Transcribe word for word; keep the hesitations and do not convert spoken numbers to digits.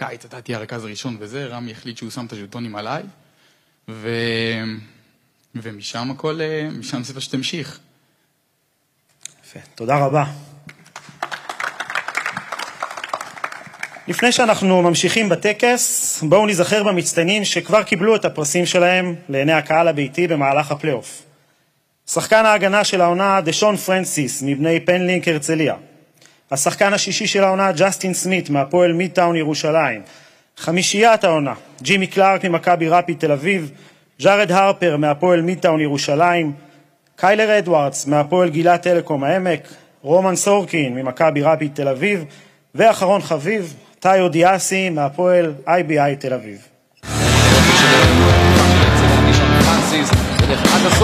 בקיץ, אתה תהיה הרכז הראשון וזה, רמי החליט שהוא שם את הז'וטונים עליי, ו... ומשם הכל, משם זה פשוט המשיך. יפה, תודה רבה. לפני שאנחנו ממשיכים בטקס, בואו נזכר במצטיינים שכבר קיבלו את הפרסים שלהם לעיני הקהל הביתי במהלך הפלייאוף. שחקן ההגנה של העונה, דשון פרנסיס, מבני פנלינק הרצליה. השחקן השישי של העונה, ג'סטין סמית, מהפועל מידטאון ירושלים. חמישיית העונה, ג'ימי קלארק ממכבי רפיד תל אביב, ג'ארד הרפר מהפועל מידטאון ירושלים, קיילר אדוארדס מהפועל גילת טלקום העמק, רומן סורקין ממכבי רפיד תל אביב, ואחרון חביב, טאיו דיאסי מהפועל איי בי איי תל אביב.